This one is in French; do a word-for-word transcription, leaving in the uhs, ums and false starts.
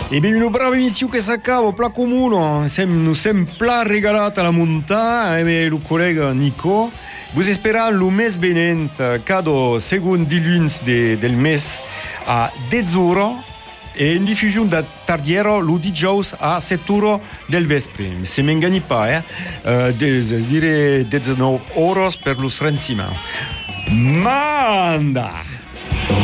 E ben una brava emissione che s'accava, pla comune, siamo sempre regalati alla montagna, e il collega Nico. Vous espérons le mes venent, cada segon diluns de, del mes a dez ore e in diffusion da tardiero lo dijous a set ore del vespre. Se m'engani pas, eh? Uh, des, dire dezenove ore per lo sranciment. Manda!